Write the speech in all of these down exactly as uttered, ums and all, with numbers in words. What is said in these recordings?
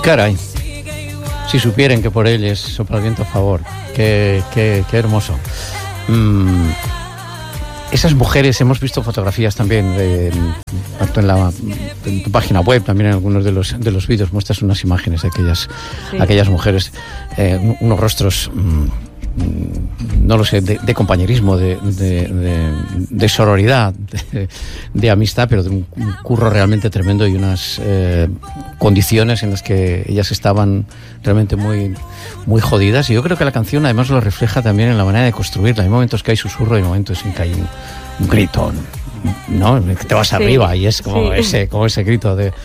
Caray, si supieran que por ellos sopla el viento a favor, qué, qué, qué hermoso. Mm, esas mujeres, hemos visto fotografías también, de, tanto en, la, en tu página web, también en algunos de los, de los vídeos muestras unas imágenes de aquellas, sí. aquellas mujeres, eh, unos rostros... Mm, no lo sé, de, de compañerismo, de, de, de, de sororidad, de, de amistad, pero de un, un curro realmente tremendo y unas eh, condiciones en las que ellas estaban realmente muy, muy jodidas. Y yo creo que la canción además lo refleja también en la manera de construirla. Hay momentos que hay susurro y momentos en que hay un, un grito, ¿no? Que te vas sí, arriba y es como, sí. ese, como ese grito de...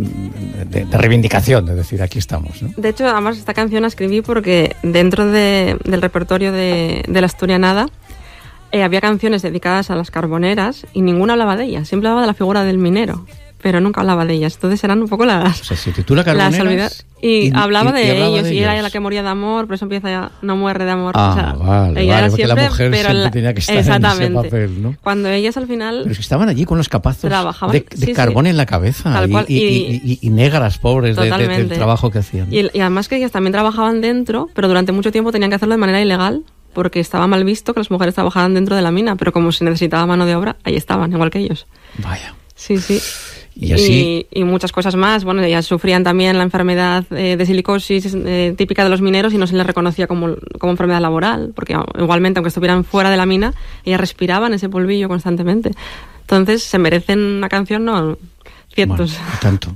De, de reivindicación, de decir, aquí estamos, ¿no? De hecho, además esta canción la escribí porque dentro de, del repertorio de, de la Asturianada eh, había canciones dedicadas a las carboneras y ninguna hablaba de ellas, siempre hablaba de la figura del minero, pero nunca hablaba de ellas. Entonces eran un poco las... O sea, se titula Carboneras... Y, y hablaba de y, y hablaba ellos, de y ellos. era la que moría de amor, por eso empieza ya, no muere de amor. Ah, o sea, vale, ella vale, era porque siempre, la mujer pero siempre la, tenía que estar exactamente, en ese papel, ¿no? Cuando ellas al final... Pero si estaban allí con los capazos trabajaban, de, de sí, carbón sí, en la cabeza tal y, cual, y, y, y, y negras, pobres, de, de, del trabajo que hacían. Y, y además que ellas también trabajaban dentro, pero durante mucho tiempo tenían que hacerlo de manera ilegal, porque estaba mal visto que las mujeres trabajaran dentro de la mina, pero como se necesitaba mano de obra, ahí estaban, igual que ellos. Vaya. Sí, sí. Y así... Y, y muchas cosas más. Bueno, ellas sufrían también la enfermedad eh, de silicosis eh, típica de los mineros y no se les reconocía como, como enfermedad laboral, porque igualmente, aunque estuvieran fuera de la mina, ellas respiraban ese polvillo constantemente. Entonces, se merecen una canción, no, cientos. Bueno, tanto.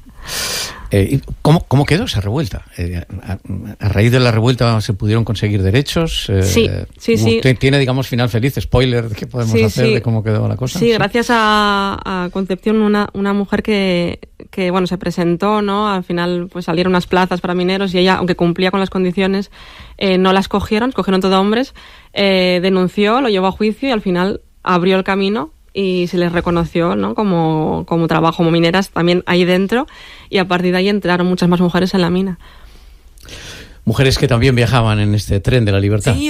Eh, ¿cómo, ¿Cómo quedó esa revuelta? Eh, a, a raíz de la revuelta se pudieron conseguir derechos. Eh, sí, sí, sí. Tiene, digamos, final feliz. Spoiler de qué podemos sí, hacer sí. de cómo quedó la cosa. Sí, sí. Gracias a, a Concepción, una, una mujer que, que bueno, se presentó, ¿no? Al final pues salieron unas plazas para mineros y ella, aunque cumplía con las condiciones, eh, no las cogieron, escogieron todo hombres, eh, denunció, lo llevó a juicio y al final abrió el camino y se les reconoció, ¿no? como, como trabajo, como mineras también ahí dentro, y a partir de ahí entraron muchas más mujeres en la mina. Mujeres que también viajaban en este tren de la libertad. Sí,